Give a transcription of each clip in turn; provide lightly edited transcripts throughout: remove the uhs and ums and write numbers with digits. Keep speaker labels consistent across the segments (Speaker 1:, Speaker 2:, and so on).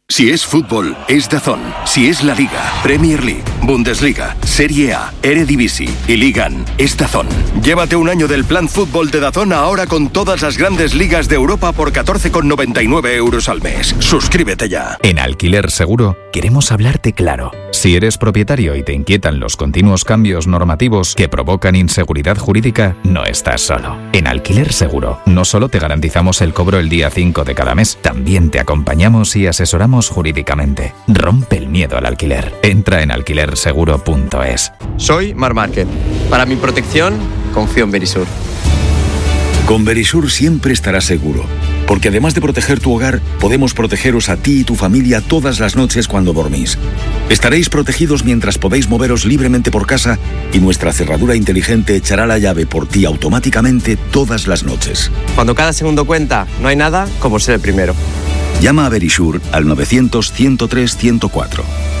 Speaker 1: Si es fútbol, es DAZN. Si es la Liga, Premier League, Bundesliga, Serie A, Eredivisie y Ligan, es DAZN. Llévate un año del plan fútbol de DAZN ahora con todas las grandes ligas de Europa por 14,99 € al mes. Suscríbete ya.
Speaker 2: En Alquiler Seguro queremos hablarte claro. Si eres propietario y te inquietan los continuos cambios normativos que provocan inseguridad jurídica, no estás solo. En Alquiler Seguro no solo te garantizamos el cobro el día 5 de cada mes, también te acompañamos y asesoramos jurídicamente. Rompe el miedo al alquiler. Entra en alquilerseguro.es.
Speaker 3: Soy Marc Márquez. Para mi protección, confío en Verisur.
Speaker 4: Con Verisur siempre estarás seguro, porque además de proteger tu hogar, podemos protegeros a ti y tu familia todas las noches cuando dormís. Estaréis protegidos mientras podéis moveros libremente por casa y nuestra cerradura inteligente echará la llave por ti automáticamente todas las noches.
Speaker 3: Cuando cada segundo cuenta, no hay nada como ser el primero.
Speaker 4: Llama a Verisur al 900-103-104.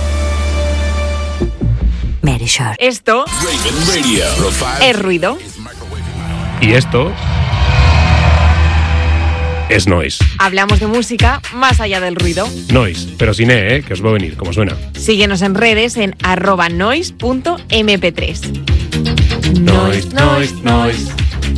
Speaker 5: Verisur.
Speaker 6: Esto es ruido.
Speaker 7: Y esto es noise.
Speaker 6: Hablamos de música más allá del ruido.
Speaker 7: Noise, pero sin E, que os va a venir, como suena.
Speaker 6: Síguenos en redes en @noise.mp3.
Speaker 7: Noise, noise, noise.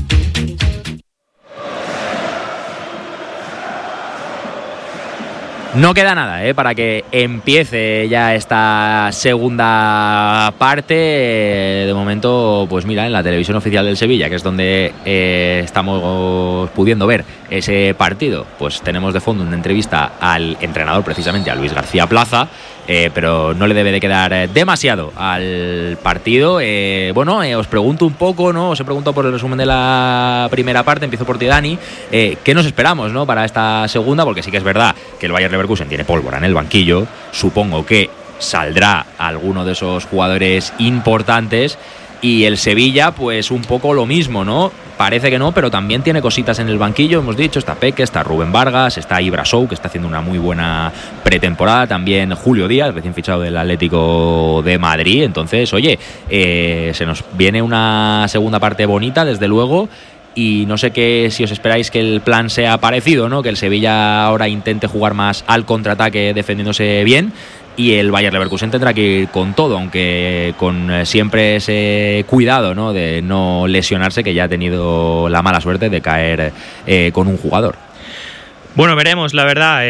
Speaker 8: No queda nada para que empiece ya esta segunda parte. De momento, pues mira, en la televisión oficial del Sevilla, que es donde estamos pudiendo ver ese partido, pues tenemos de fondo una entrevista al entrenador, precisamente a Luis García Plaza, pero no le debe de quedar demasiado al partido. Os pregunto un poco, ¿no? Os he preguntado por el resumen de la primera parte. Empiezo por ti, Dani. ¿Qué nos esperamos, ¿no?, para esta segunda? Porque sí que es verdad que el Bayer Leverkusen tiene pólvora en el banquillo. Supongo que saldrá alguno de esos jugadores importantes. Y el Sevilla, pues un poco lo mismo, ¿no? Parece que no, pero también tiene cositas en el banquillo. Hemos dicho, está Peque, está Rubén Vargas, está Ibra Sow, que está haciendo una muy buena pretemporada. También Julio Díaz, recién fichado del Atlético de Madrid. Entonces, oye, se nos viene una segunda parte bonita, desde luego. Y no sé si os esperáis que el plan sea parecido, ¿no? Que el Sevilla ahora intente jugar más al contraataque defendiéndose bien. Y el Bayer Leverkusen tendrá que ir con todo, aunque con siempre ese cuidado, ¿no?, de no lesionarse, que ya ha tenido la mala suerte de caer con un jugador.
Speaker 9: Bueno, veremos, la verdad.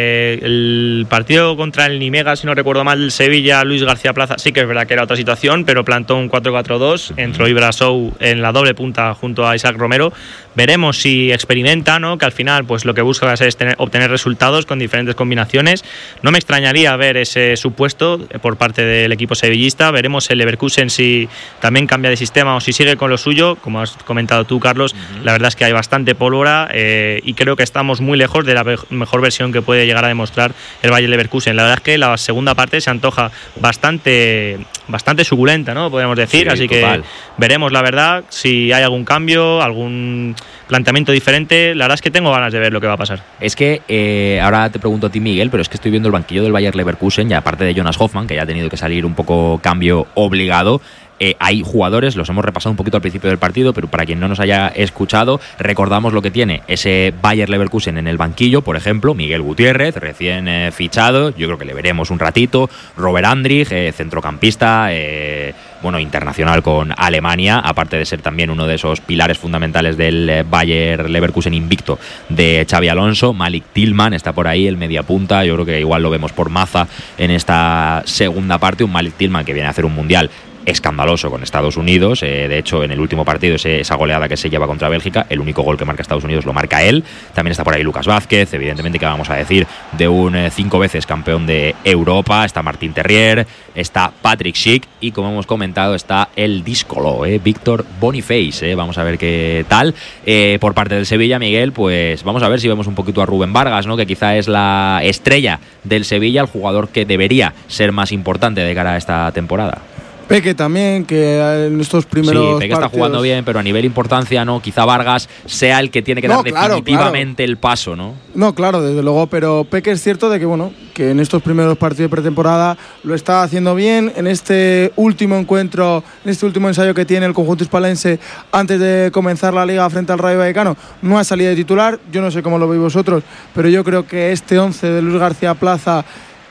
Speaker 9: El partido contra el Nimega, si no recuerdo mal, del Sevilla, Luis García Plaza, sí que es verdad que era otra situación, pero plantó un 4-4-2, entró Ibra Sow en la doble punta junto a Isaac Romero. Veremos si experimenta, ¿no?, que al final pues lo que busca es obtener resultados con diferentes combinaciones. No me extrañaría ver ese supuesto por parte del equipo sevillista. Veremos el Leverkusen si también cambia de sistema o si sigue con lo suyo. Como has comentado tú, Carlos, la verdad es que hay bastante pólvora y creo que estamos muy lejos de la mejor versión que puede llegar a demostrar el Bayer Leverkusen. La verdad es que la segunda parte se antoja bastante suculenta, ¿no?, podríamos decir. Sí, así total. Que veremos, la verdad, si hay algún cambio, algún planteamiento diferente. La verdad es que tengo ganas de ver lo que va a pasar.
Speaker 8: Es que ahora te pregunto a ti, Miguel, pero es que estoy viendo el banquillo del Bayer Leverkusen, y aparte de Jonas Hoffmann, que ya ha tenido que salir un poco cambio obligado, hay jugadores, los hemos repasado un poquito al principio del partido, pero para quien no nos haya escuchado, recordamos lo que tiene ese Bayer Leverkusen en el banquillo. Por ejemplo, Miguel Gutiérrez, recién fichado, yo creo que le veremos un ratito. Robert Andrich, centrocampista, internacional con Alemania, aparte de ser también uno de esos pilares fundamentales del Bayer Leverkusen invicto de Xabi Alonso. Malik Tillman está por ahí, el mediapunta. Yo creo que igual lo vemos por Maza en esta segunda parte. Un Malik Tillman que viene a hacer un mundial escandaloso con Estados Unidos. De hecho, en el último partido, esa goleada que se lleva contra Bélgica, el único gol que marca Estados Unidos lo marca él. También está por ahí Lucas Vázquez, evidentemente, que vamos a decir de un 5 veces campeón de Europa. Está Martín Terrier, está Patrick Schick y, como hemos comentado, está el díscolo, Víctor Boniface. Vamos a ver qué tal. Por parte del Sevilla, Miguel, pues vamos a ver si vemos un poquito a Rubén Vargas, ¿no?, que quizá es la estrella del Sevilla, el jugador que debería ser más importante de cara a esta temporada.
Speaker 10: Peque también, que en estos primeros
Speaker 8: Sí, Peque está jugando bien, pero a nivel importancia no. Quizá Vargas sea el que tiene que dar definitivamente el paso, ¿no?
Speaker 10: No, claro, desde luego, pero Peque es cierto de que, que en estos primeros partidos de pretemporada lo está haciendo bien. En este último encuentro, en este último ensayo que tiene el conjunto hispalense antes de comenzar la Liga frente al Rayo Vallecano, no ha salido de titular. Yo no sé cómo lo veis vosotros, pero yo creo que este 11 de Luis García Plaza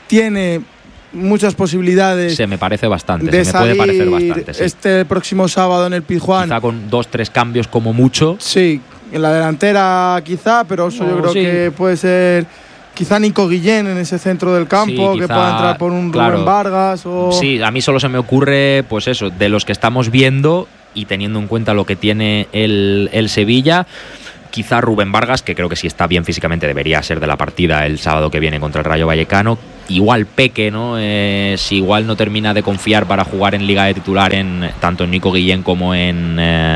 Speaker 10: tiene muchas posibilidades.
Speaker 8: Se me parece bastante,
Speaker 10: de
Speaker 8: se me puede parecer bastante. Sí.
Speaker 10: Este próximo sábado en el Pizjuán.
Speaker 8: Quizá con 2-3 cambios como mucho.
Speaker 10: Sí, en la delantera quizá, pero eso yo creo que puede ser quizá Nico Guillén en ese centro del campo,
Speaker 8: sí,
Speaker 10: que pueda entrar por un Rubén Vargas.
Speaker 8: Sí, a mí solo se me ocurre, pues eso, de los que estamos viendo y teniendo en cuenta lo que tiene el Sevilla. Quizá Rubén Vargas, que creo que si está bien físicamente debería ser de la partida el sábado que viene contra el Rayo Vallecano. Igual Peque, ¿no? Si igual no termina de confiar para jugar en Liga de titular tanto en Nico Guillén como en...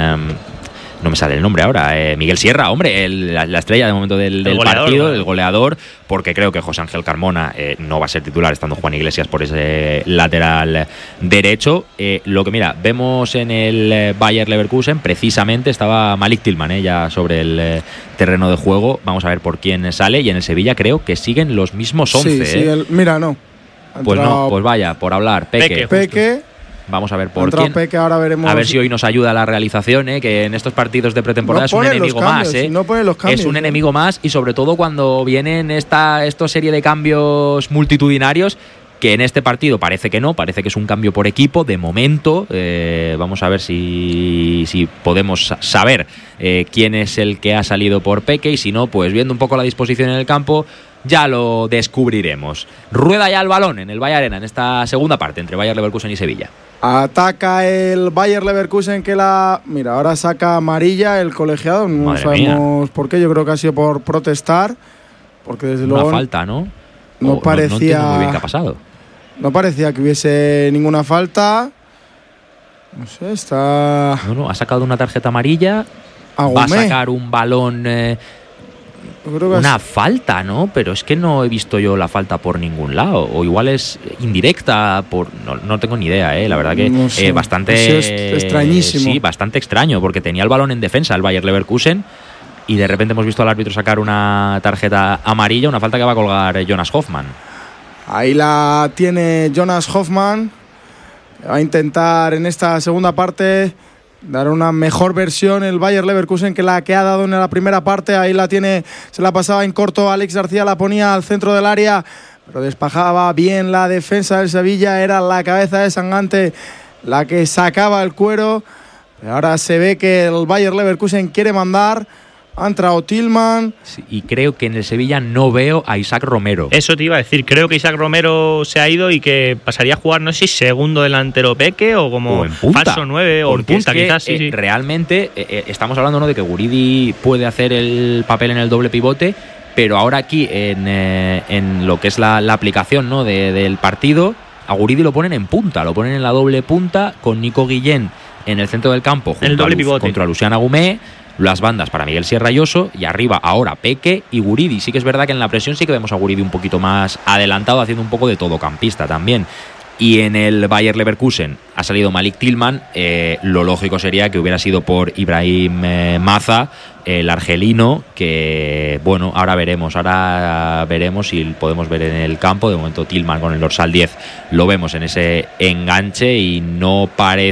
Speaker 8: no me sale el nombre ahora, Miguel Sierra, hombre, la estrella de momento del partido, el goleador, porque creo que José Ángel Carmona no va a ser titular estando Juan Iglesias por ese lateral derecho. Lo que mira, vemos en el Bayer Leverkusen, precisamente estaba Malik Tillman ya sobre el terreno de juego. Vamos a ver por quién sale, y en el Sevilla creo que siguen los mismos 11.
Speaker 10: Sí, mira, no.
Speaker 8: Pues no, pues vaya, por hablar, Peque. Vamos a ver por quién.
Speaker 10: Peque, ahora veremos.
Speaker 8: A ver si hoy nos ayuda la realización, que en estos partidos de pretemporada es un enemigo más.
Speaker 10: No pone los cambios,
Speaker 8: es un enemigo más, y sobre todo cuando vienen esta serie de cambios multitudinarios, que en este partido parece que no, parece que es un cambio por equipo de momento. Vamos a ver si podemos saber quién es el que ha salido por Peque, y si no, pues viendo un poco la disposición en el campo, ya lo descubriremos. Rueda ya el balón en el Valle Arena en esta segunda parte entre Bayer Leverkusen y Sevilla.
Speaker 10: Ataca el Bayer Leverkusen, mira, ahora saca amarilla el colegiado. No
Speaker 8: Madre
Speaker 10: sabemos
Speaker 8: mía.
Speaker 10: por qué. Yo creo que ha sido por protestar, porque desde luego
Speaker 8: una falta, ¿no?
Speaker 10: No parecía.
Speaker 8: No entiendo muy bien qué ha pasado.
Speaker 10: No parecía que hubiese ninguna falta. No sé, está.
Speaker 8: No, ha sacado una tarjeta amarilla.
Speaker 10: Agumé.
Speaker 8: Va a sacar un balón. Una falta, ¿no? Pero es que no he visto yo la falta por ningún lado. O igual es indirecta. No tengo ni idea, la verdad que
Speaker 10: no sé.
Speaker 8: Bastante
Speaker 10: es extrañísimo.
Speaker 8: Sí, bastante extraño, porque tenía el balón en defensa el Bayer Leverkusen, y de repente hemos visto al árbitro sacar una tarjeta amarilla, una falta que va a colgar Jonas Hoffmann.
Speaker 10: Ahí la tiene Jonas Hoffmann. Va a intentar en esta segunda parte dar una mejor versión el Bayer Leverkusen que la que ha dado en la primera parte. Ahí la tiene, se la pasaba en corto Alex García, la ponía al centro del área, pero despajaba bien la defensa del Sevilla. Era la cabeza de Sangante la que sacaba el cuero. Pero ahora se ve que el Bayer Leverkusen quiere mandar. Ha entrado Tillman.
Speaker 8: Sí, y creo que en el Sevilla no veo a Isaac Romero.
Speaker 9: Eso te iba a decir. Creo que Isaac Romero se ha ido y que pasaría a jugar, no sé si segundo delantero Peque o como falso 9 o en punta, quizás. Sí.
Speaker 8: Realmente estamos hablando, ¿no?, de que Guridi puede hacer el papel en el doble pivote, pero ahora aquí en lo que es la aplicación, ¿no?, del partido, a Guridi lo ponen en punta, lo ponen en la doble punta con Nico Guillén en el centro del campo
Speaker 9: el doble pivote
Speaker 8: contra Lucián Agumé. Las bandas para Miguel Sierra y Oso, y arriba ahora Peque y Guridi. Sí que es verdad que en la presión sí que vemos a Guridi un poquito más adelantado, haciendo un poco de todocampista también. Y en el Bayer Leverkusen ha salido Malik Tillman. Lo lógico sería que hubiera sido por Ibrahim Maza, el argelino, que bueno, ahora veremos si podemos ver en el campo. De momento Tillman con el dorsal 10 lo vemos en ese enganche, y no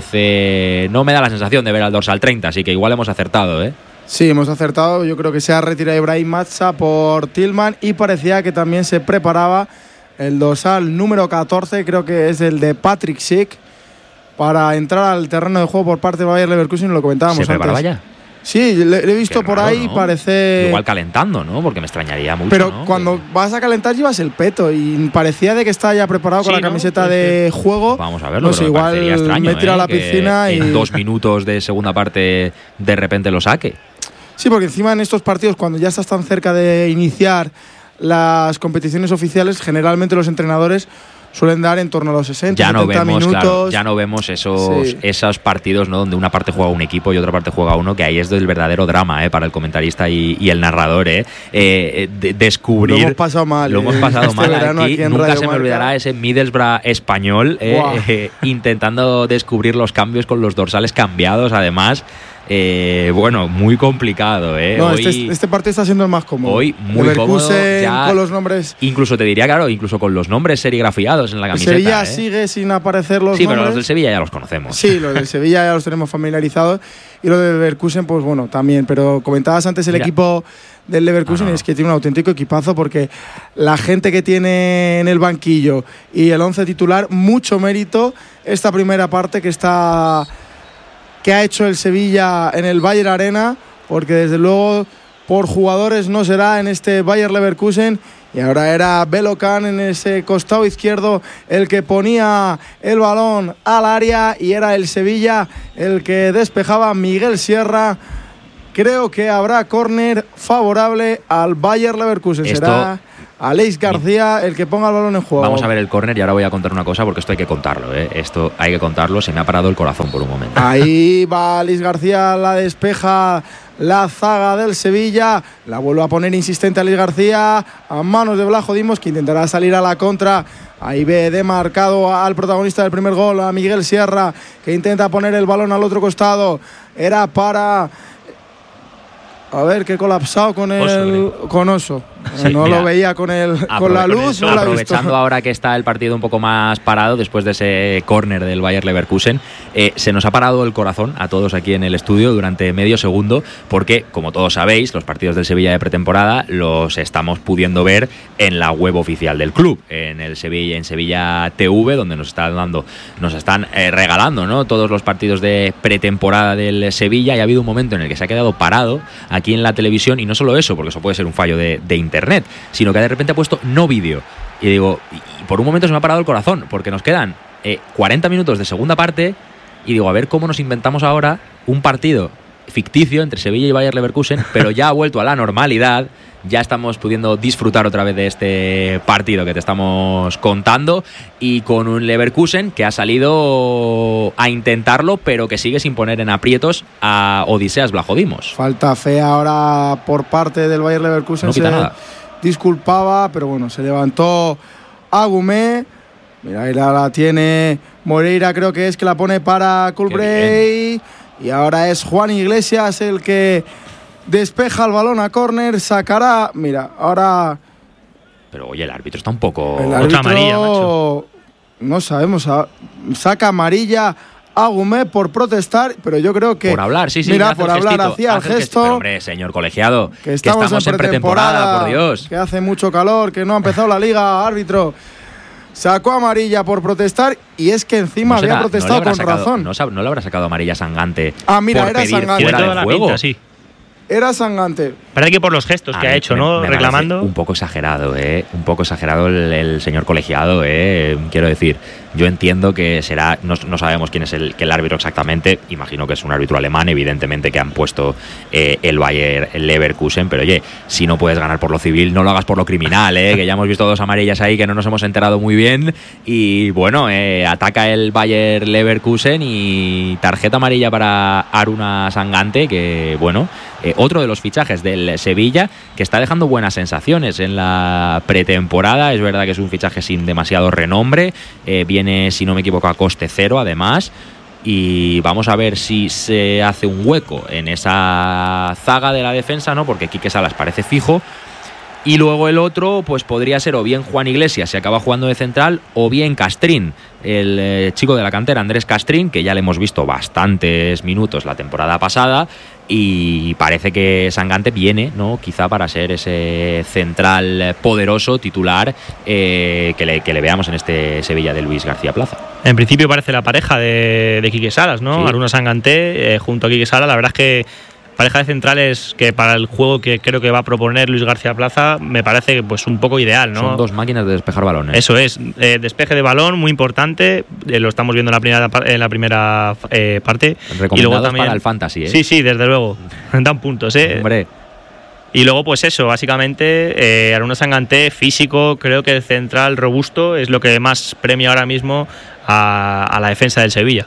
Speaker 8: me da la sensación de ver al dorsal 30, así que igual hemos acertado,
Speaker 10: Sí, hemos acertado. Yo creo que se ha retirado Ibrahim Maza por Tillman, y parecía que también se preparaba el dorsal número 14, creo que es el de Patrick Schick, para entrar al terreno de juego por parte de Bayer Leverkusen. Lo comentábamos antes.
Speaker 8: ¿Se preparaba ya?
Speaker 10: Sí, le he visto por ahí, ¿no? Parece.
Speaker 8: Igual calentando, ¿no? Porque me extrañaría mucho.
Speaker 10: Pero
Speaker 8: ¿no?
Speaker 10: cuando vas a calentar llevas el peto, y parecía de que está ya preparado con la camiseta de juego.
Speaker 8: Vamos a verlo,
Speaker 10: no sé,
Speaker 8: pero
Speaker 10: igual
Speaker 8: extraño,
Speaker 10: me tira a la piscina y
Speaker 8: en 2 minutos de segunda parte de repente lo saque.
Speaker 10: Sí, porque encima en estos partidos, cuando ya estás tan cerca de iniciar las competiciones oficiales, generalmente los entrenadores suelen dar en torno a los 60, 70 minutos.
Speaker 8: Claro, ya no vemos esos partidos, ¿no?, donde una parte juega un equipo y otra parte juega uno, que ahí es el verdadero drama para el comentarista y el narrador. Descubrir.
Speaker 10: Lo hemos pasado mal.
Speaker 8: Lo hemos pasado mal aquí. Nunca
Speaker 10: Radio
Speaker 8: se me
Speaker 10: Marca
Speaker 8: olvidará ese Middlesbrough español intentando descubrir los cambios con los dorsales cambiados, además. Bueno, muy complicado,
Speaker 10: No,
Speaker 8: hoy,
Speaker 10: este partido está siendo el más cómodo.
Speaker 8: Hoy muy cómodo, ya,
Speaker 10: con los nombres.
Speaker 8: Incluso te diría, claro, incluso con los nombres serigrafiados en la camiseta.
Speaker 10: El Sevilla sigue sin aparecer los nombres.
Speaker 8: Sí, pero los del Sevilla ya los conocemos.
Speaker 10: Sí, los del Sevilla ya los tenemos familiarizados. Y los del Leverkusen, pues bueno, también. Pero comentabas antes el equipo del Leverkusen, es que tiene un auténtico equipazo, porque la gente que tiene en el banquillo y el 11 titular, mucho mérito esta primera parte que ha hecho el Sevilla en el Bayer Arena, porque desde luego por jugadores no será en este Bayer Leverkusen. Y ahora era Belokan en ese costado izquierdo el que ponía el balón al área, y era el Sevilla el que despejaba. Miguel Sierra. Creo que habrá córner favorable al Bayer Leverkusen. Será Aleix García el que ponga el balón en juego.
Speaker 8: Vamos a ver el córner y ahora voy a contar una cosa, porque esto hay que contarlo, ¿eh? Esto hay que contarlo. Se me ha parado el corazón por un momento.
Speaker 10: Ahí va Aleix García, la despeja la zaga del Sevilla, la vuelve a poner insistente Aleix García a manos de Vlaho Dimos, que intentará salir a la contra. Ahí ve demarcado al protagonista del primer gol, a Miguel Sierra, que intenta poner el balón al otro costado. Era para... A ver, que colapsado con Oso.
Speaker 8: Sí,
Speaker 10: no lo veía con la luz. No
Speaker 8: aprovechando ahora que está el partido un poco más parado después de ese córner del Bayer Leverkusen, se nos ha parado el corazón a todos aquí en el estudio durante medio segundo, porque, como todos sabéis, los partidos del Sevilla de pretemporada los estamos pudiendo ver en la web oficial del club, en Sevilla TV, donde nos están regalando, ¿no?, todos los partidos de pretemporada del Sevilla. Y ha habido un momento en el que se ha quedado parado aquí en la televisión, y no solo eso, porque eso puede ser un fallo de internet, sino que de repente ha puesto no vídeo. Y digo, y por un momento se me ha parado el corazón, porque nos quedan 40 minutos de segunda parte, y digo, a ver cómo nos inventamos ahora un partido ficticio entre Sevilla y Bayer Leverkusen, pero ya ha vuelto a la normalidad. Ya estamos pudiendo disfrutar otra vez de este partido que te estamos contando, y con un Leverkusen que ha salido a intentarlo, pero que sigue sin poner en aprietos a Odiseas Vlaho Dimos.
Speaker 10: Falta fea ahora por parte del Bayer Leverkusen.
Speaker 8: No quita nada.
Speaker 10: Disculpaba, pero bueno, se levantó Agumé. Mira, ahí la tiene Moreira, creo que la pone para Culbrey. Y ahora es Juan Iglesias el que despeja el balón a córner, sacará... Mira, ahora...
Speaker 8: Pero oye, el árbitro está un poco...
Speaker 9: Otra amarilla, macho.
Speaker 10: No sabemos, saca amarilla a Agumé por protestar, pero yo creo que...
Speaker 8: Por hablar, sí,
Speaker 10: mira, por hablar, hacía el gesto...
Speaker 8: Pero hombre, señor colegiado,
Speaker 10: que estamos en pretemporada,
Speaker 8: por Dios.
Speaker 10: Que hace mucho calor, que no ha empezado la liga, árbitro. Sacó amarilla por protestar, y es que encima había protestado con razón.
Speaker 8: No le habrá sacado amarilla Sangante.
Speaker 10: Mira,
Speaker 8: por
Speaker 10: era
Speaker 8: pedir
Speaker 10: Sangante.
Speaker 8: fuera de juego.
Speaker 9: Pinta, sí.
Speaker 10: Era Sangante.
Speaker 9: Parece que por los gestos que ha hecho, ¿no? Reclamando.
Speaker 8: Un poco exagerado, Un poco exagerado el señor colegiado, Quiero decir, yo entiendo que será... No sabemos quién es el árbitro exactamente. Imagino que es un árbitro alemán, evidentemente, que han puesto el Bayer Leverkusen. Pero oye, si no puedes ganar por lo civil, no lo hagas por lo criminal, Que ya hemos visto 2 amarillas ahí que no nos hemos enterado muy bien. Y bueno, ataca el Bayer Leverkusen y tarjeta amarilla para Aruna Sangante, que bueno... otro de los fichajes del Sevilla, que está dejando buenas sensaciones en la pretemporada. Es verdad que es un fichaje sin demasiado renombre, viene, si no me equivoco, a coste cero además, y vamos a ver si se hace un hueco en esa zaga de la defensa, ¿no?, porque Quique Salas parece fijo. Y luego el otro, pues podría ser o bien Juan Iglesias, si acaba jugando de central, o bien Castrín, el chico de la cantera, Andrés Castrín, que ya le hemos visto bastantes minutos la temporada pasada, y parece que Sangante viene, ¿no?, quizá para ser ese central poderoso, titular, que le veamos en este Sevilla de Luis García Plaza.
Speaker 9: En principio parece la pareja de Quique Salas, ¿no? Sí. Aruna Sangante junto a Quique Salas. La verdad es que pareja de centrales que para el juego que creo que va a proponer Luis García Plaza me parece pues un poco ideal, ¿no?
Speaker 8: Son 2 máquinas de despejar balones.
Speaker 9: Eso es, despeje de balón muy importante, lo estamos viendo en la primera parte.
Speaker 8: Recomendados y luego también para el fantasy,
Speaker 9: Sí, desde luego, dan puntos,
Speaker 8: Hombre.
Speaker 9: Y luego pues eso, básicamente Aruna Sangante, físico, creo que el central robusto es lo que más premia ahora mismo a la defensa del Sevilla.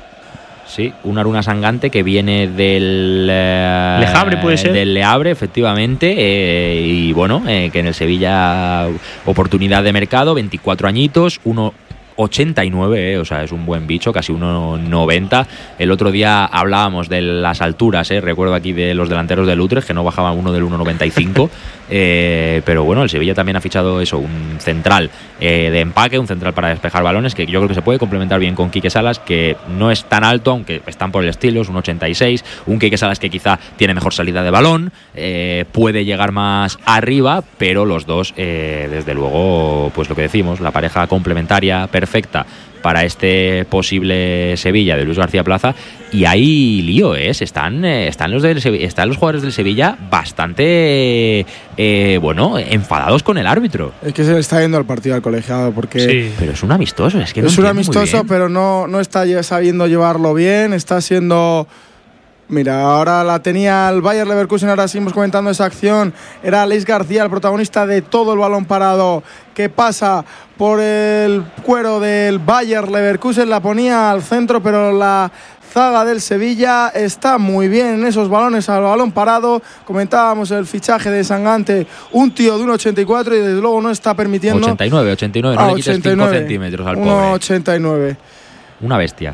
Speaker 8: Sí, un Aruna Sangante que viene del
Speaker 9: Le Havre, puede ser.
Speaker 8: Del Le Havre, efectivamente, y bueno, que en el Sevilla oportunidad de mercado, 24 añitos, 1,89, o sea, es un buen bicho, casi 1,90. El otro día hablábamos de las alturas, recuerdo aquí de los delanteros del Utrecht, que no bajaban uno del 1,95. Pero bueno, el Sevilla también ha fichado eso, un central de empaque, un central para despejar balones, que yo creo que se puede complementar bien con Quique Salas, que no es tan alto, aunque están por el estilo, es un 1,86. Un Quique Salas que quizá tiene mejor salida de balón, puede llegar más arriba, pero los dos, desde luego, pues lo que decimos, la pareja complementaria perfecta para este posible Sevilla de Luis García Plaza. Y hay lío, están los jugadores del Sevilla bastante enfadados con el árbitro.
Speaker 10: Es que se le está yendo el partido al colegiado, porque
Speaker 7: Sí.
Speaker 8: Pero es un amistoso, es que no
Speaker 10: es un
Speaker 8: entiendo muy
Speaker 10: amistoso,
Speaker 8: bien.
Speaker 10: pero no está sabiendo llevarlo bien, está siendo... Mira, ahora la tenía el Bayer Leverkusen, ahora seguimos comentando esa acción. Era Luis García el protagonista de todo el balón parado que pasa por el cuero del Bayer Leverkusen, la ponía al centro, pero la zaga del Sevilla está muy bien en esos balones al balón parado. Comentábamos el fichaje de Sangante, un tío de 1,84 y desde luego no está permitiendo...
Speaker 8: 89, no le quites 5 centímetros al pobre.
Speaker 10: 1,89.
Speaker 8: Una bestia.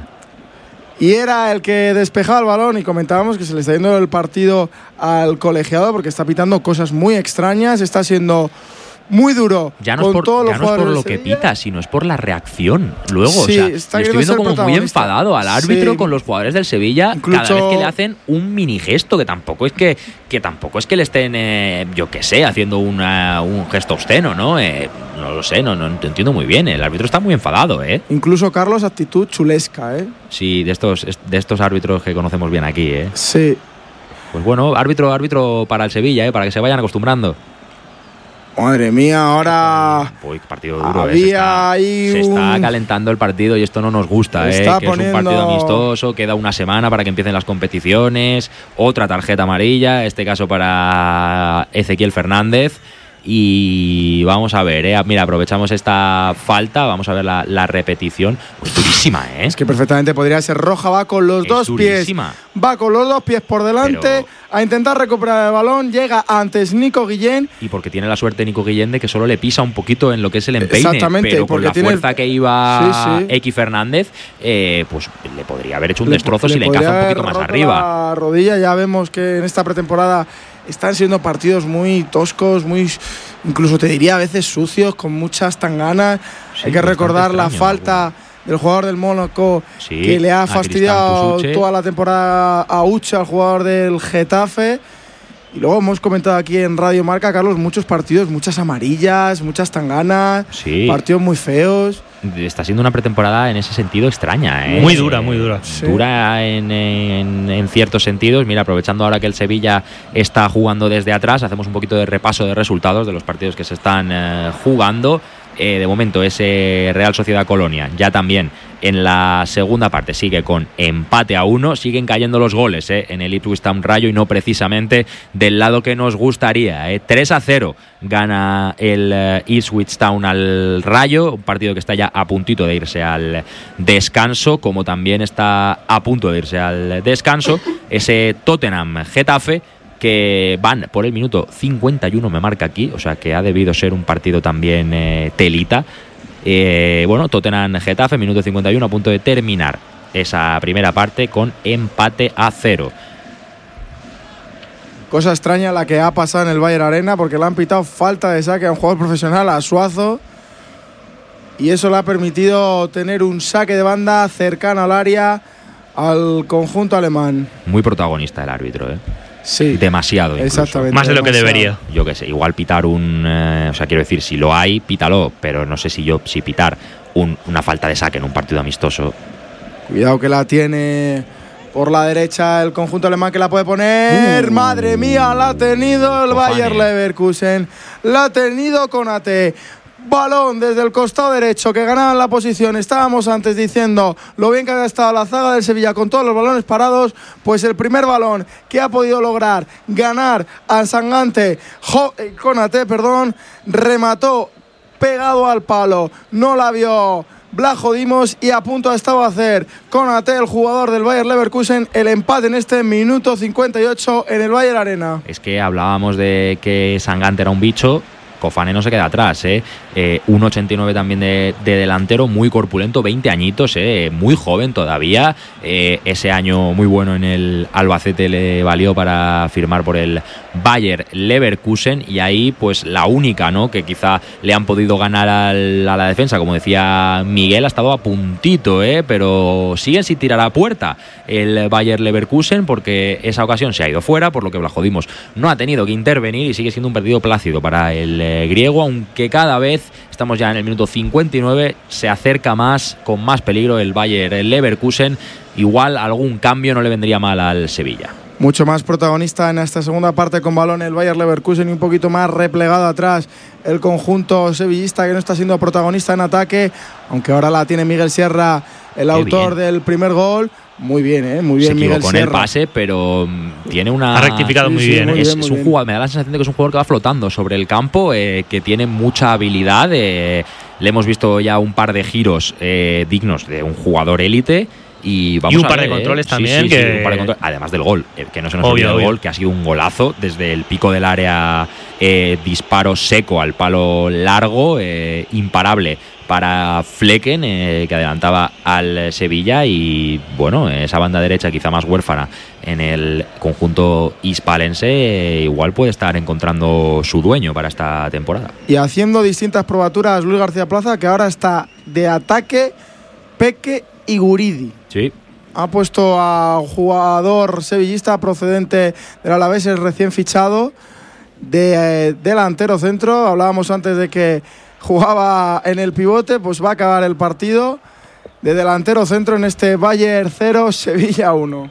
Speaker 10: Y era el que despejaba el balón y comentábamos que se le está yendo el partido al colegiado porque está pitando cosas muy extrañas, está siendo muy duro
Speaker 8: Ya no es por,
Speaker 10: todos los
Speaker 8: ya no es por
Speaker 10: jugadores
Speaker 8: lo
Speaker 10: de
Speaker 8: que
Speaker 10: Sevilla.
Speaker 8: pita, sino es por la reacción. Luego,
Speaker 10: Sí,
Speaker 8: o sea,
Speaker 10: está
Speaker 8: le estoy
Speaker 10: queriendo
Speaker 8: viendo
Speaker 10: ser
Speaker 8: como muy
Speaker 10: protagonista.
Speaker 8: enfadado al árbitro
Speaker 10: Sí.
Speaker 8: con los jugadores del Sevilla,
Speaker 10: Incluso-
Speaker 8: cada vez que le hacen un mini gesto, que tampoco es que le estén, yo qué sé, haciendo un gesto obsceno, ¿no? No lo sé, no entiendo muy bien. El árbitro está muy enfadado, ¿eh?
Speaker 10: Incluso Carlos, actitud chulesca, ¿eh?
Speaker 8: Sí, de estos árbitros que conocemos bien aquí, ¿eh?
Speaker 10: Sí.
Speaker 8: Pues bueno, árbitro para el Sevilla, para que se vayan acostumbrando.
Speaker 10: Madre mía, ahora
Speaker 8: Uy, partido duro.
Speaker 10: había ahí
Speaker 8: Se está
Speaker 10: un...
Speaker 8: calentando el partido y esto no nos gusta,
Speaker 10: Está
Speaker 8: que es un
Speaker 10: poniendo-
Speaker 8: partido amistoso, queda una semana para que empiecen las competiciones, otra tarjeta amarilla, este caso para Ezequiel Fernández. Y vamos a ver, mira, aprovechamos esta falta, vamos a ver la repetición. Pues durísima, ¿eh?
Speaker 10: Es que perfectamente podría ser roja, va con los
Speaker 8: Es
Speaker 10: dos
Speaker 8: durísima.
Speaker 10: pies. Va con los dos pies por delante
Speaker 8: Pero-
Speaker 10: a intentar recuperar el balón. Llega antes Nico Guillén.
Speaker 8: Y porque tiene la suerte Nico Guillén de que solo le pisa un poquito en lo que es el empeine.
Speaker 10: Exactamente,
Speaker 8: Pero con
Speaker 10: porque
Speaker 8: la
Speaker 10: tiene el-
Speaker 8: fuerza que iba
Speaker 10: Sí, sí.
Speaker 8: X Fernández, pues le podría haber hecho un
Speaker 10: Le
Speaker 8: destrozo si le
Speaker 10: podría
Speaker 8: encaja un
Speaker 10: haber
Speaker 8: poquito más
Speaker 10: roto
Speaker 8: arriba.
Speaker 10: La rodilla, ya vemos que en esta pretemporada están siendo partidos muy toscos, muy, incluso te diría a veces sucios, con muchas tanganas.
Speaker 8: Sí,
Speaker 10: Hay que
Speaker 8: bastante
Speaker 10: recordar la
Speaker 8: extraño,
Speaker 10: falta del jugador del Mónaco,
Speaker 8: Sí,
Speaker 10: que le ha
Speaker 8: a
Speaker 10: fastidiado
Speaker 8: Cristian Pusuche.
Speaker 10: toda la temporada a Uche, al jugador del Getafe. Y luego hemos comentado aquí en Radio Marca, Carlos, muchos partidos, muchas amarillas, muchas tanganas,
Speaker 8: Sí.
Speaker 10: partidos muy feos.
Speaker 8: Está siendo una pretemporada en ese sentido extraña, ¿eh?
Speaker 9: Muy dura, muy dura.
Speaker 10: Sí.
Speaker 8: Dura en ciertos sentidos. Mira, aprovechando ahora que el Sevilla está jugando desde atrás, hacemos un poquito de repaso de resultados de los partidos que se están jugando. De momento ese Real Sociedad Colonia ya también en la segunda parte sigue con empate a 1, siguen cayendo los goles en el Ipswich Town Rayo y no precisamente del lado que nos gustaría. 3-0 gana el Ipswich Town al Rayo, un partido que está ya a puntito de irse al descanso, como también está a punto de irse al descanso ese Tottenham Getafe, que van por el minuto 51, me marca aquí, o sea que ha debido ser un partido también telita. Tottenham Getafe, minuto 51, a punto de terminar esa primera parte con empate a 0.
Speaker 10: Cosa extraña la que ha pasado en el Bayer Arena, porque le han pitado falta de saque a un jugador profesional, a Suazo, y eso le ha permitido tener un saque de banda cercano al área al conjunto alemán.
Speaker 8: Muy protagonista el árbitro,
Speaker 10: Sí,
Speaker 8: demasiado incluso.
Speaker 10: exactamente.
Speaker 9: Más de lo que
Speaker 10: demasiado.
Speaker 9: debería.
Speaker 8: Yo qué sé, igual pitar quiero decir, si lo hay, pítalo, pero no sé si pitar una falta de saque en un partido amistoso.
Speaker 10: Cuidado que la tiene por la derecha el conjunto alemán, que la puede poner. Madre mía, la ha tenido el
Speaker 8: Cofane.
Speaker 10: Bayer Leverkusen. La ha tenido Konate. Balón desde el costado derecho, que ganaban la posición. Estábamos antes diciendo lo bien que había estado la zaga del Sevilla con todos los balones parados. Pues el primer balón que ha podido lograr ganar a Sangante, Konate, remató pegado al palo. No la vio Blajo Dimos y a punto ha estado a hacer Konate, el jugador del Bayer Leverkusen, el empate en este minuto 58 en el Bayer Arena.
Speaker 8: Es que hablábamos de que Sangante era un bicho Kofané no se queda atrás, 1,89 también de delantero, muy corpulento, 20 añitos, muy joven todavía. Ese año muy bueno en el Albacete le valió para firmar por el Bayer Leverkusen, y ahí pues la única, ¿no?, que quizá le han podido ganar a la defensa, como decía Miguel, ha estado a puntito, pero siguen sin tirar a puerta el Bayer Leverkusen, porque esa ocasión se ha ido fuera, por lo que Blajodimos no ha tenido que intervenir y sigue siendo un partido plácido para el griego, aunque cada vez, estamos ya en el minuto 59, se acerca más, con más peligro el Bayer Leverkusen. Igual algún cambio no le vendría mal al Sevilla.
Speaker 10: Mucho más protagonista en esta segunda parte con balón el Bayer Leverkusen y un poquito más replegado atrás el conjunto sevillista, que no está siendo protagonista en ataque, aunque ahora la tiene Miguel Sierra, el autor del primer gol. Muy bien, muy bien. Se
Speaker 8: equivocó
Speaker 10: Miguel
Speaker 8: con
Speaker 10: Sierra.
Speaker 8: El pase, pero tiene una...
Speaker 9: Ha rectificado muy bien.
Speaker 8: Es un jugador, me da la sensación de que es un jugador que va flotando sobre el campo, que tiene mucha habilidad. Le hemos visto ya un par de giros dignos de un jugador élite. Y un
Speaker 9: par de controles también.
Speaker 8: Un par de controles, además del gol, que no se nos olvide el gol, que ha sido un golazo desde el pico del área, disparo seco al palo largo, imparable para Flecken, que adelantaba al Sevilla. Y bueno, esa banda derecha quizá más huérfana en el conjunto hispalense, igual puede estar encontrando su dueño para esta temporada.
Speaker 10: Y haciendo distintas probaturas Luis García Plaza, que ahora está de ataque Peque y Guridi.
Speaker 8: Sí.
Speaker 10: Ha puesto a un jugador sevillista procedente del Alavés, el recién fichado, de delantero centro. Hablábamos antes de que jugaba en el pivote, pues va a acabar el partido de delantero centro en este Bayern 0, Sevilla 1.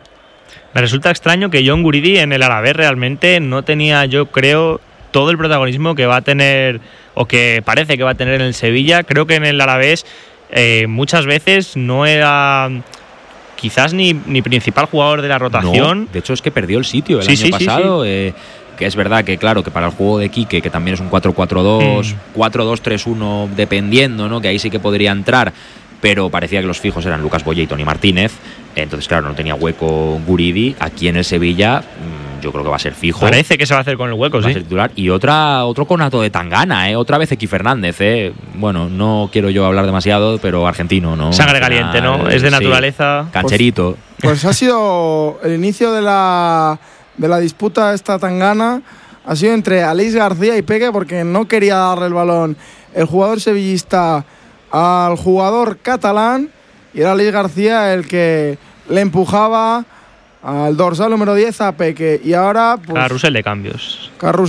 Speaker 9: Me resulta extraño que John Guridi en el Alavés realmente no tenía, yo creo, todo el protagonismo que va a tener, o que parece que va a tener en el Sevilla. Creo que en el Alavés muchas veces no era quizás ni principal jugador de la rotación.
Speaker 8: No, de hecho es que perdió el sitio el año pasado. Sí. Que es verdad que, claro, que para el juego de Quique, que también es un 4-4-2, 4-2-3-1, dependiendo, ¿no?, que ahí sí que podría entrar, pero parecía que los fijos eran Lucas Boye y Toni Martínez. Entonces, claro, no tenía hueco Guridi. Aquí en el Sevilla yo creo que va a ser fijo.
Speaker 9: Parece que se va a hacer con el hueco,
Speaker 8: va a ser titular. Y otro conato de Tangana, otra vez Equi Fernández. Bueno, no quiero yo hablar demasiado, pero argentino, ¿no?
Speaker 9: Sangre caliente, ¿no? Es de naturaleza.
Speaker 8: Sí, cancherito.
Speaker 10: Pues ha sido el inicio de la disputa esta Tangana. Ha sido entre Aleix García y Peque, porque no quería darle el balón el jugador sevillista al jugador catalán, y era Aleix García el que le empujaba al dorsal número 10 a Peque. Y ahora pues,
Speaker 9: carrusel de cambios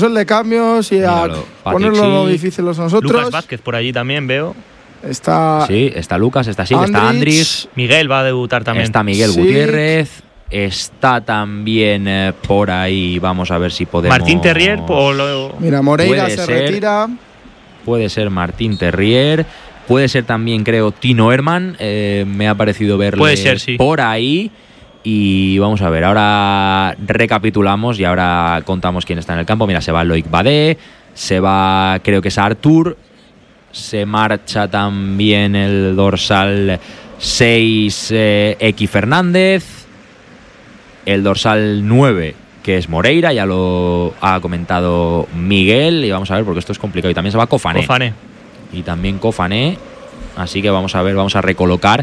Speaker 10: y a ponerlo lo difícil los nosotros.
Speaker 9: Lucas Vázquez por allí también veo.
Speaker 10: Está
Speaker 8: Lucas, está Andrich.
Speaker 9: Miguel va a debutar también.
Speaker 8: Está Miguel Gutiérrez. Está también por ahí, vamos a ver si podemos...
Speaker 9: Martín Terrier.
Speaker 10: Mira, Moreira se retira.
Speaker 8: Puede ser Martín Terrier. Puede ser también, creo, Tino Herman. Me ha parecido verle por ahí. Y vamos a ver, ahora recapitulamos y ahora contamos quién está en el campo. Mira, se va Loic Badé, se va, creo que es Artur, se marcha también el dorsal 6 Equi Fernández, el dorsal 9 que es Moreira, ya lo ha comentado Miguel, y vamos a ver porque esto es complicado. Y también se va Kofané. Y también Kofané. Así que vamos a ver, vamos a recolocar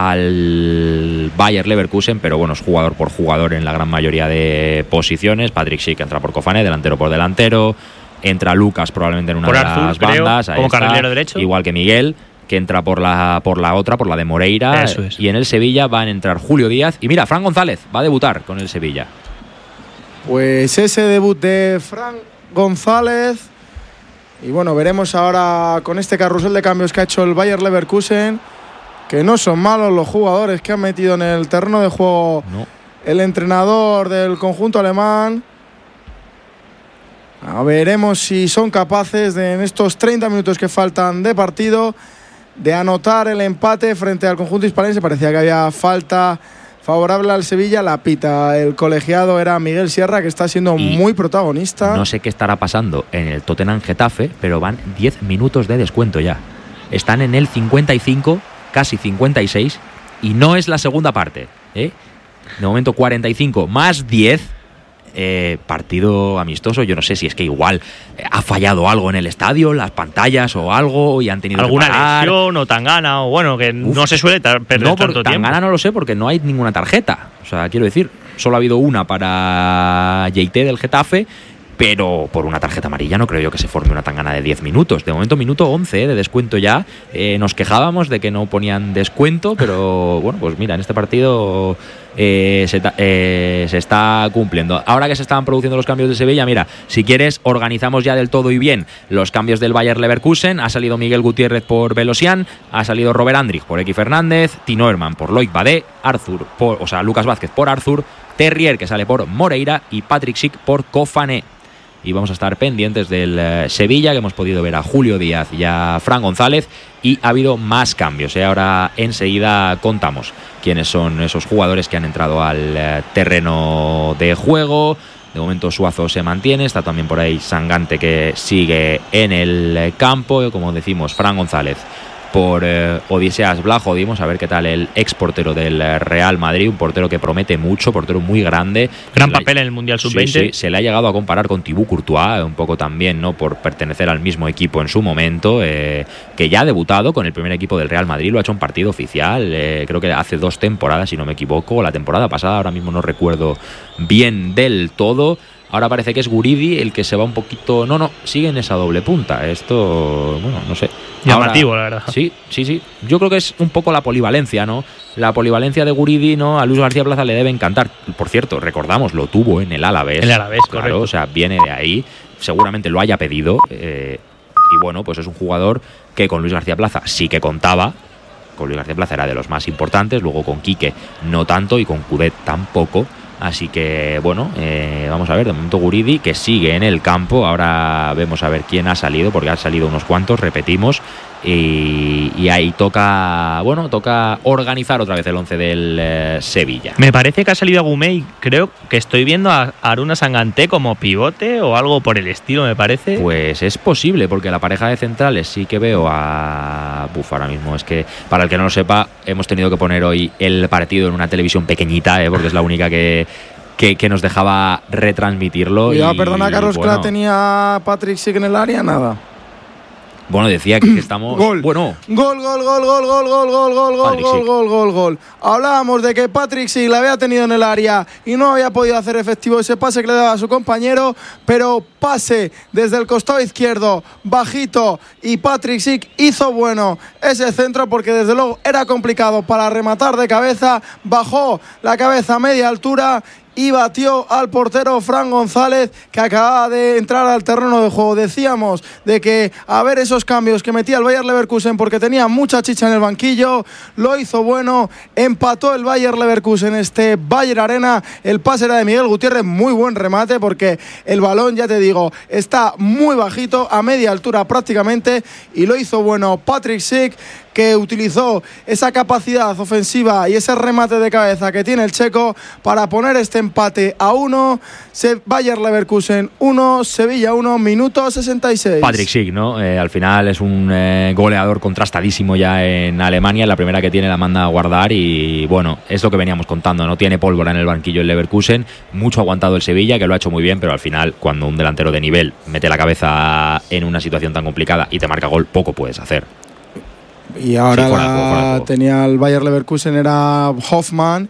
Speaker 8: al Bayer Leverkusen, pero bueno, es jugador por jugador en la gran mayoría de posiciones. Patrick Schick entra por Kofané, delantero por delantero. Entra Lucas probablemente en una de las bandas.
Speaker 9: Como carrilero derecho.
Speaker 8: Igual que Miguel, que entra por la otra, por la de Moreira.
Speaker 9: Eso es.
Speaker 8: Y en el Sevilla van a entrar Julio Díaz. Y mira, Fran González va a debutar con el Sevilla.
Speaker 10: Pues ese debut de Fran González. Y bueno, veremos ahora con este carrusel de cambios que ha hecho el Bayer Leverkusen, que no son malos los jugadores que han metido en el terreno de juego el entrenador del conjunto alemán. Veremos si son capaces de, en estos 30 minutos que faltan de partido, de anotar el empate frente al conjunto hispalense. Parecía que había falta favorable al Sevilla, la pita el colegiado, era Miguel Sierra, que está siendo muy protagonista.
Speaker 8: No sé qué estará pasando en el Tottenham Getafe, pero van 10 minutos de descuento ya. Están en el 55, casi 56, y no es la segunda parte. De momento 45 más 10. partido amistoso. Yo no sé si es que igual ha fallado algo en el estadio, las pantallas o algo, y han tenido
Speaker 9: alguna
Speaker 8: que parar.
Speaker 9: lesión o Tangana, o bueno, que no se suele perder
Speaker 8: no,
Speaker 9: tanto tiempo.
Speaker 8: Tangana no lo sé porque no hay ninguna tarjeta. O sea, quiero decir, solo ha habido una para Yeité del Getafe, pero por una tarjeta amarilla no creo yo que se forme una tangana de 10 minutos. De momento, minuto 11 de descuento ya. Nos quejábamos de que no ponían descuento, pero bueno, pues mira, en este partido se está cumpliendo. Ahora que se estaban produciendo los cambios de Sevilla, mira, si quieres, organizamos ya del todo y bien los cambios del Bayer Leverkusen. Ha salido Miguel Gutiérrez por Velosian, ha salido Robert Andrich por X Fernández, Tino Herman por Loic Badé, Lucas Vázquez por Arthur, Terrier, que sale por Moreira, y Patrick Schick por Kofané. Y vamos a estar pendientes del Sevilla, que hemos podido ver a Julio Díaz y a Fran González, y ha habido más cambios. Ahora enseguida contamos quiénes son esos jugadores que han entrado al terreno de juego. De momento Suazo se mantiene, está también por ahí Sangante, que sigue en el campo. Como decimos, Fran González por Odiseas Vlahovic. Vamos a ver qué tal el ex portero del Real Madrid, un portero que promete mucho, portero muy grande.
Speaker 9: Gran papel en el Mundial Sub-20.
Speaker 8: Sí, se le ha llegado a comparar con Thibaut Courtois, un poco también, ¿no?, por pertenecer al mismo equipo en su momento, que ya ha debutado con el primer equipo del Real Madrid, lo ha hecho en partido oficial, creo que hace 2 temporadas, si no me equivoco, la temporada pasada, ahora mismo no recuerdo bien del todo. Ahora parece que es Guridi el que se va un poquito... No, sigue en esa doble punta. Esto, bueno, no sé.
Speaker 9: Llamativo, la verdad.
Speaker 8: Sí. Yo creo que es un poco la polivalencia, ¿no? La polivalencia de Guridi, ¿no? A Luis García Plaza le debe encantar. Por cierto, recordamos, lo tuvo en el Alavés.
Speaker 9: El Alavés,
Speaker 8: claro,
Speaker 9: correcto.
Speaker 8: O sea, viene de ahí. Seguramente lo haya pedido. Y bueno, pues es un jugador que con Luis García Plaza sí que contaba. Con Luis García Plaza era de los más importantes. Luego con Quique no tanto y con Coudet tampoco. Así que, bueno, vamos a ver, de momento Guridi, que sigue en el campo. Ahora vemos a ver quién ha salido, porque han salido unos cuantos, repetimos. Y ahí toca organizar otra vez el 11 del Sevilla.
Speaker 9: Me parece que ha salido Agumé, creo que estoy viendo a Aruna Sangante como pivote o algo por el estilo, me parece.
Speaker 8: Pues es posible, porque la pareja de centrales sí que veo a... ahora mismo es que, para el que no lo sepa, hemos tenido que poner hoy el partido en una televisión pequeñita, porque es la única que nos dejaba retransmitirlo.
Speaker 10: Cuidado, perdona, Carlos, que la tenía Patrick Schick en el área, nada.
Speaker 8: Bueno, decía que estamos...
Speaker 10: Gol.
Speaker 8: Bueno.
Speaker 10: Gol. Hablábamos de que Patrick Schick la había tenido en el área y no había podido hacer efectivo ese pase que le daba a su compañero, pero pase desde el costado izquierdo, bajito, y Patrick Schick hizo bueno ese centro, porque desde luego era complicado para rematar de cabeza, bajó la cabeza a media altura y batió al portero Fran González, que acababa de entrar al terreno de juego. Decíamos de que a ver esos cambios que metía el Bayer Leverkusen, porque tenía mucha chicha en el banquillo, lo hizo bueno, empató el Bayer Leverkusen este Bayer Arena. El pase era de Miguel Gutiérrez, muy buen remate, porque el balón, ya te digo, está muy bajito, a media altura prácticamente, y lo hizo bueno Patrick Schick, que utilizó esa capacidad ofensiva y ese remate de cabeza que tiene el checo para poner este empate a 1. Bayer Leverkusen 1, Sevilla 1, minuto 66.
Speaker 8: Patrick Schick, ¿no? Al final es un goleador contrastadísimo ya en Alemania. La primera que tiene la manda a guardar y, bueno, es lo que veníamos contando. No tiene pólvora en el banquillo el Leverkusen. Mucho aguantado el Sevilla, que lo ha hecho muy bien, pero al final, cuando un delantero de nivel mete la cabeza en una situación tan complicada y te marca gol, poco puedes hacer.
Speaker 10: Y ahora tenía el Bayer Leverkusen, era Hoffmann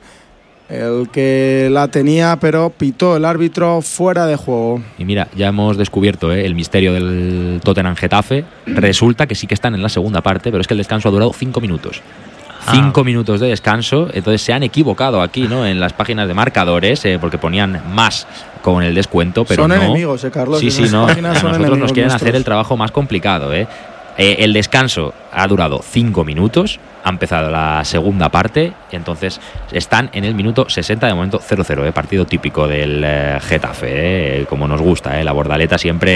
Speaker 10: el que la tenía, pero pitó el árbitro fuera de juego.
Speaker 8: Y mira, ya hemos descubierto el misterio del Tottenham Getafe. Resulta que sí que están en la segunda parte, pero es que el descanso ha durado 5 minutos. 5 minutos de descanso, entonces se han equivocado aquí, ¿no?, en las páginas de marcadores, porque ponían más con el descuento, pero
Speaker 10: son
Speaker 8: no.
Speaker 10: enemigos, Carlos.
Speaker 8: Sí, no. A nosotros nos quieren
Speaker 10: nuestros.
Speaker 8: hacer el trabajo más complicado, El descanso ha durado 5 minutos, ha empezado la segunda parte y entonces están en el minuto 60, de momento 0-0, partido típico del Getafe, como nos gusta, la Bordaleta siempre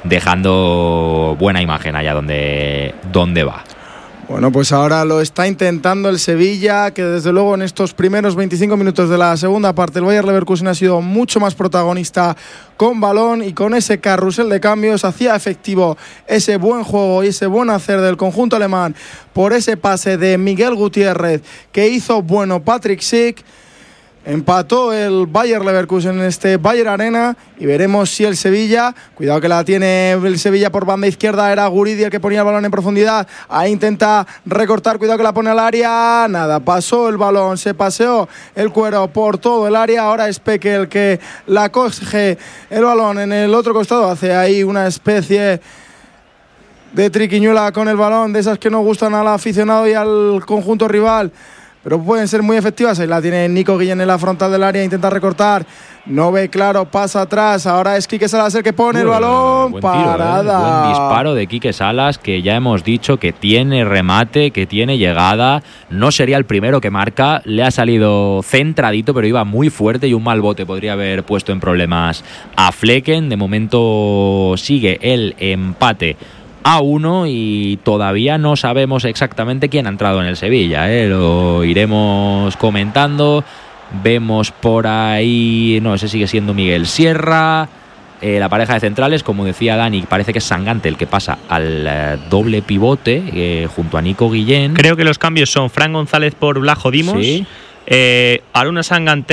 Speaker 8: dejando buena imagen allá donde va.
Speaker 10: Bueno, pues ahora lo está intentando el Sevilla, que desde luego en estos primeros 25 minutos de la segunda parte el Bayer Leverkusen ha sido mucho más protagonista con balón, y con ese carrusel de cambios hacía efectivo ese buen juego y ese buen hacer del conjunto alemán por ese pase de Miguel Gutiérrez que hizo bueno Patrick Schick. Empató el Bayer Leverkusen en este Bayer Arena y veremos si el Sevilla, cuidado que la tiene el Sevilla por banda izquierda, era Guridi el que ponía el balón en profundidad, ahí intenta recortar, cuidado que la pone al área, nada, pasó el balón, se paseó el cuero por todo el área, ahora es Peque el que la coge el balón en el otro costado, hace ahí una especie de triquiñuela con el balón, de esas que no gustan al aficionado y al conjunto rival, pero pueden ser muy efectivas. Ahí la tiene Nico Guillén en la frontal del área, intenta recortar, no ve claro, pasa atrás, ahora es Quique Salas el que pone el balón,
Speaker 8: buen
Speaker 10: parada.
Speaker 8: Tiro, buen disparo de Quique Salas, que ya hemos dicho que tiene remate, que tiene llegada, no sería el primero que marca, le ha salido centradito, pero iba muy fuerte y un mal bote podría haber puesto en problemas a Flecken. De momento sigue el empate a 1 y todavía no sabemos exactamente quién ha entrado en el Sevilla, lo iremos comentando. Vemos por ahí, no, ese sigue siendo Miguel Sierra. La pareja de centrales, como decía Dani, parece que es Sangante el que pasa al doble pivote junto a Nico Guillén.
Speaker 9: Creo que los cambios son Fran González por Blajo Dimos,
Speaker 8: sí.
Speaker 9: Aruna Sangante